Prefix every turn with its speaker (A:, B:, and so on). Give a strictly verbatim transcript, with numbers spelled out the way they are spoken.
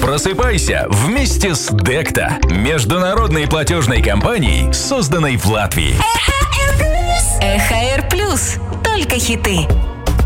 A: Просыпайся вместе с Декта, международной платежной компанией, созданной в Латвии.
B: ЭХР Плюс. Только хиты.